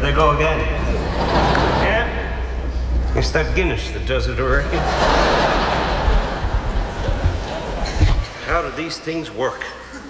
they go again. Yeah? It's that Guinness that does it, I reckon. How do these things work?